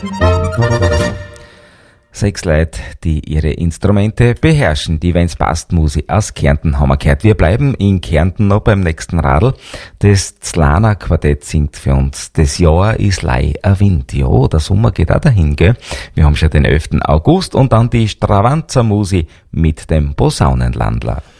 6 Leute, die ihre Instrumente beherrschen, die, wenn's passt, Musik aus Kärnten haben wir gehört. Wir bleiben in Kärnten noch beim nächsten Radl. Das Zlana Quartett singt für uns. Das Jahr ist lei a Wind. Ja, der Sommer geht auch dahin, gell? Wir haben schon den 11. August und dann die Stravanzer Musi mit dem Posaunenlandler.